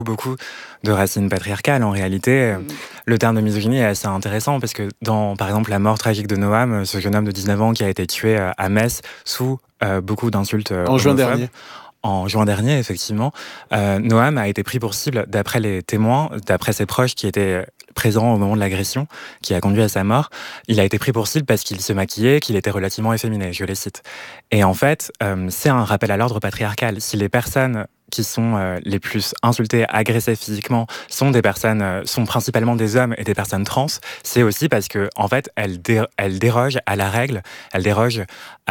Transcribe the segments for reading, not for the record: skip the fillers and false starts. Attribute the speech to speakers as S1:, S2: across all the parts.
S1: beaucoup de racines patriarcales. En réalité, le terme de misogynie est assez intéressant parce que dans, par exemple, la mort tragique de Noam, ce jeune homme de 19 ans qui a été tué à Metz sous beaucoup d'insultes
S2: En juin
S1: homophobes.
S2: dernier.
S1: En juin dernier, effectivement, Noam a été pris pour cible d'après les témoins, d'après ses proches qui étaient présents au moment de l'agression qui a conduit à sa mort. Il a été pris pour cible parce qu'il se maquillait, qu'il était relativement efféminé, je les cite. Et en fait, c'est un rappel à l'ordre patriarcal. Si les personnes qui sont les plus insultées, agressées physiquement, sont principalement des hommes et des personnes trans, c'est aussi parce que en fait, elles dérogent à la règle, elles dérogent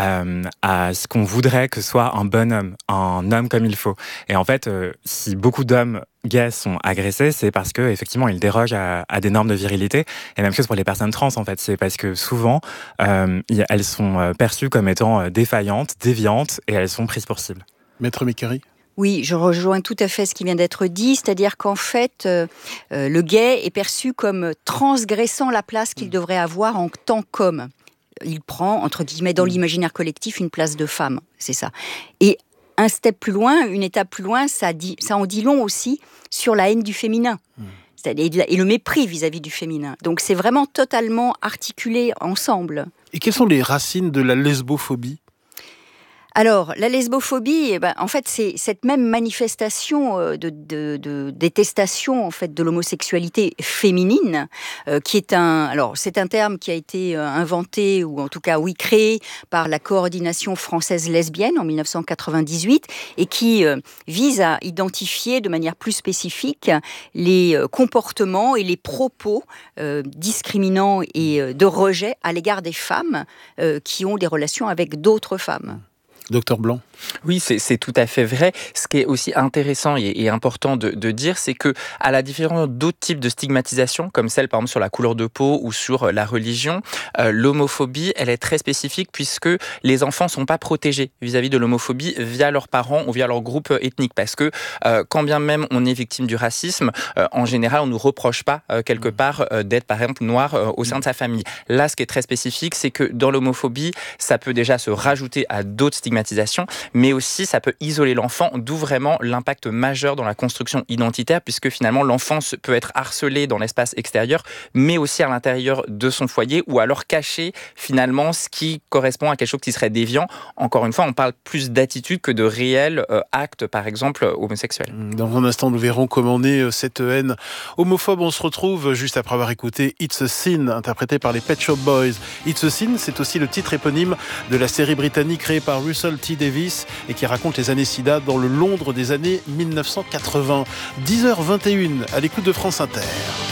S1: à ce qu'on voudrait que soit un bon homme, un homme comme il faut. Et en fait, si beaucoup d'hommes gays sont agressés, c'est parce que effectivement ils dérogent à des normes de virilité. Et même chose pour les personnes trans, en fait, c'est parce que souvent elles sont perçues comme étant défaillantes, déviantes, et elles sont prises pour cible.
S2: Maître Mécari ?
S3: Oui, je rejoins tout à fait ce qui vient d'être dit, c'est-à-dire qu'en fait, le gay est perçu comme transgressant la place qu'il devrait avoir en tant qu'homme. Il prend, entre guillemets, dans l'imaginaire collectif, une place de femme, c'est ça. Et un step plus loin, une étape plus loin, ça en dit long aussi sur la haine du féminin. Et le mépris vis-à-vis du féminin. Donc c'est vraiment totalement articulé ensemble.
S2: Et quelles sont les racines de la lesbophobie ?
S3: Alors, la lesbophobie, en fait, c'est cette même manifestation de détestation en fait de l'homosexualité féminine, qui est c'est un terme qui a été inventé ou en tout cas créé par la coordination française lesbienne en 1998 et qui vise à identifier de manière plus spécifique les comportements et les propos discriminants et de rejet à l'égard des femmes qui ont des relations avec d'autres femmes.
S2: Docteur Blanc.
S4: Oui, c'est tout à fait vrai. Ce qui est aussi intéressant et important de dire, c'est que à la différence d'autres types de stigmatisation, comme celle par exemple sur la couleur de peau ou sur la religion, l'homophobie, elle est très spécifique puisque les enfants sont pas protégés vis-à-vis de l'homophobie via leurs parents ou via leur groupe ethnique. Parce que quand bien même on est victime du racisme, en général, on nous reproche pas quelque part d'être par exemple noir au sein de sa famille. Là, ce qui est très spécifique, c'est que dans l'homophobie, ça peut déjà se rajouter à d'autres stigmatisations, mais aussi ça peut isoler l'enfant, d'où vraiment l'impact majeur dans la construction identitaire, puisque finalement l'enfant peut être harcelé dans l'espace extérieur, mais aussi à l'intérieur de son foyer, ou alors cacher finalement ce qui correspond à quelque chose qui serait déviant. Encore une fois, on parle plus d'attitude que de réels actes, par exemple, homosexuels.
S2: Dans un instant, nous verrons comment naît cette haine homophobe. On se retrouve juste après avoir écouté It's a Sin, interprété par les Pet Shop Boys. It's a Sin, c'est aussi le titre éponyme de la série britannique créée par Russell T. Davies et qui raconte les années SIDA dans le Londres des années 1980. 10h21 à l'écoute de France Inter.